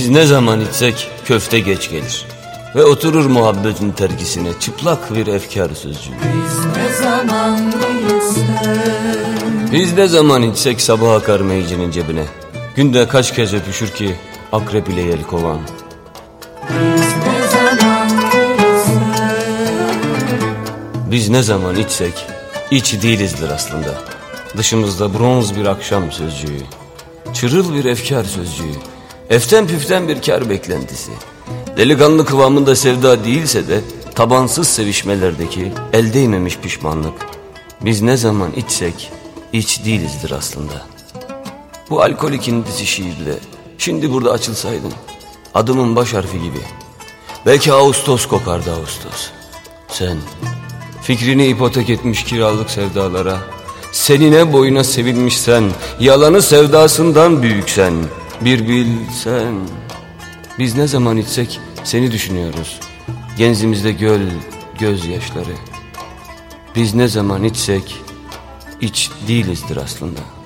Biz ne zaman içsek köfte geç gelir ve oturur muhabbetin terkisine çıplak bir efkar sözcüğü. Biz ne zaman içsek sabah akar meycenin cebine. Günde kaç kez öpüşür ki akrep ile yelkovan. Biz ne zaman içsek iç değilizdir aslında. Dışımızda bronz bir akşam sözcüğü, çırıl bir efkar sözcüğü, eften püften bir kar beklentisi. Delikanlı kıvamında sevda değilse de tabansız sevişmelerdeki el değmemiş pişmanlık. Biz ne zaman içsek iç değilizdir aslında. Bu alkolik indisi şiirle şimdi burada açılsaydın, adımın baş harfi gibi, belki Ağustos kokardı Ağustos. Sen fikrini ipotek etmiş kiralık sevdalara, senine boyuna sevilmişsen, yalanı sevdasından büyüksen, bir bilsen. Biz ne zaman içsek seni düşünüyoruz, genzimizde göl gözyaşları. Biz ne zaman içsek iç değilizdir aslında.